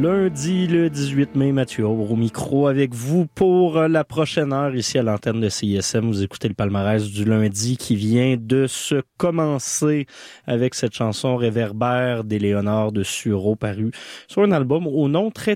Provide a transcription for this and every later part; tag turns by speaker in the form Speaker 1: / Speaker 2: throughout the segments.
Speaker 1: Lundi, le 18 mai, Mathieu Aubre au micro avec vous pour la prochaine heure ici à l'antenne de CISM. Vous écoutez le palmarès du lundi qui vient de se commencer avec cette chanson Réverbère d'Éléonore de Sureau parue sur un album au nom très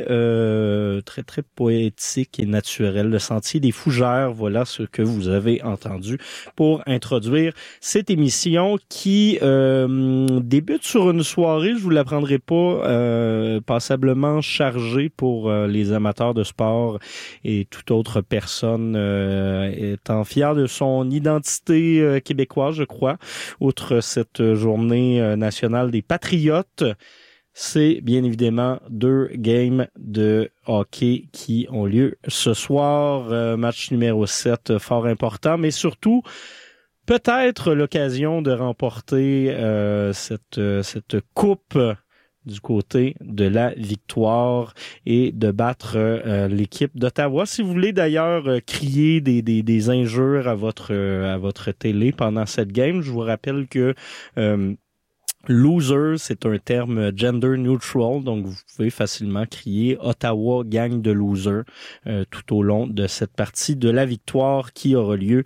Speaker 1: poétique et naturel. Le Sentier des Fougères, voilà ce que vous avez entendu pour introduire cette émission qui débute sur une soirée, je vous l'apprendrai pas, passablement chargée pour les amateurs de sport et toute autre personne étant fière de son identité québécoise, je crois. Outre cette journée nationale des Patriotes, c'est bien évidemment 2 games de hockey qui ont lieu ce soir. Match numéro 7, fort important, mais surtout peut-être l'occasion de remporter cette coupe du côté de la victoire et de battre l'équipe d'Ottawa. Si vous voulez d'ailleurs crier des injures à votre télé pendant cette game, je vous rappelle que loser, c'est un terme gender neutral, donc vous pouvez facilement crier Ottawa gang de losers tout au long de cette partie de la victoire qui aura lieu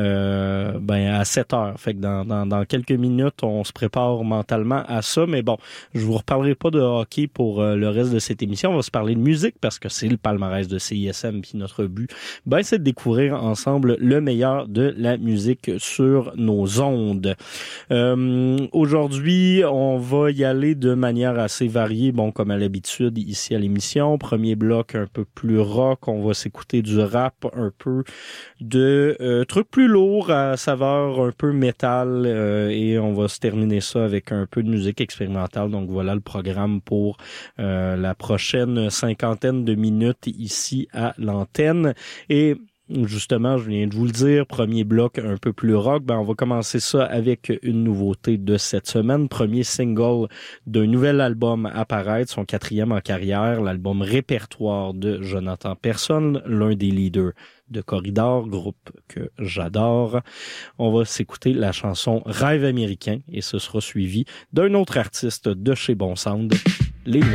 Speaker 1: à 7 heures. Fait que dans quelques minutes, on se prépare mentalement à ça, mais bon, je vous reparlerai pas de hockey pour le reste de cette émission. On va se parler de musique parce que c'est le palmarès de CISM, puis notre but, c'est de découvrir ensemble le meilleur de la musique sur nos ondes. Aujourd'hui, on va y aller de manière assez variée, comme à l'habitude ici à l'émission. Premier bloc un peu plus rock, on va s'écouter du rap, un peu de trucs plus lourds à saveur un peu métal et on va se terminer ça avec un peu de musique expérimentale. Donc voilà le programme pour la prochaine 50aine de minutes ici à l'antenne. Et justement, je viens de vous le dire, premier bloc un peu plus rock. On va commencer ça avec une nouveauté de cette semaine. Premier single d'un nouvel album à paraître, son 4e en carrière, l'album Répertoire de Jonathan Persson, l'un des leaders de Corridor, groupe que j'adore. On va s'écouter la chanson Rêve américain et ce sera suivi d'un autre artiste de chez Bon Sound, Les Noirs.